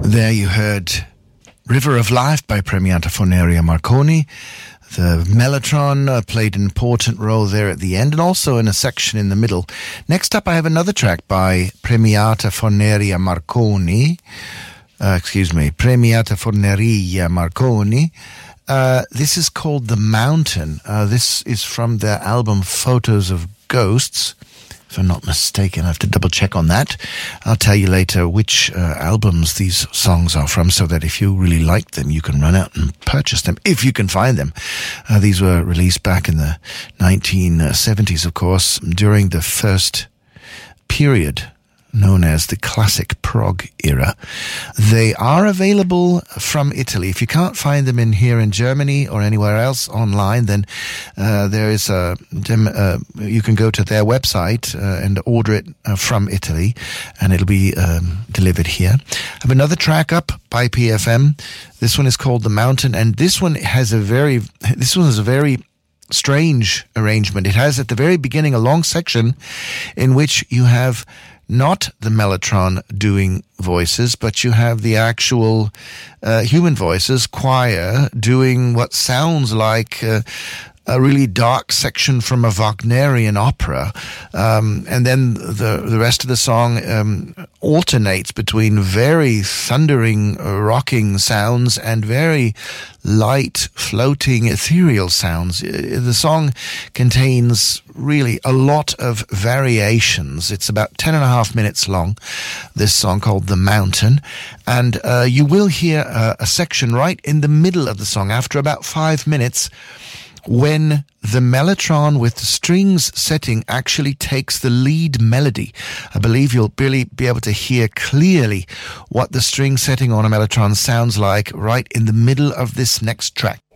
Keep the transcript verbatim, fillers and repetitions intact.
There you heard River of Life by Premiata Forneria Marconi. The mellotron uh, played an important role there at the end and also in a section in the middle. Next up, I have another track by Premiata Forneria Marconi. Uh, excuse me, Premiata Forneria Marconi. Uh, this is called The Mountain. Uh, this is from their album Photos of Ghosts. If I'm not mistaken, I have to double check on that. I'll tell you later which uh, albums these songs are from, so that if you really like them, you can run out and purchase them, if you can find them. Uh, these were released back in the nineteen seventies, of course, during the first period known as the classic prog era. They are available from Italy. If you can't find them in here in Germany or anywhere else online, then uh, there is a uh, you can go to their website uh, and order it uh, from Italy, and it'll be um, delivered here. I have another track up by P F M. This one is called The Mountain, and this one has a very this one is a very strange arrangement. It has at the very beginning a long section in which you have not the mellotron doing voices, but you have the actual uh, human voices, choir, doing what sounds like uh, a really dark section from a Wagnerian opera. Um, and then the the rest of the song um, alternates between very thundering, uh, rocking sounds and very light, floating, ethereal sounds. The song contains really a lot of variations. It's about ten and a half minutes long, this song called The Mountain. And uh, you will hear uh, a section right in the middle of the song, after about five minutes, when the mellotron with the strings setting actually takes the lead melody. I believe you'll really be able to hear clearly what the string setting on a mellotron sounds like right in the middle of this next track.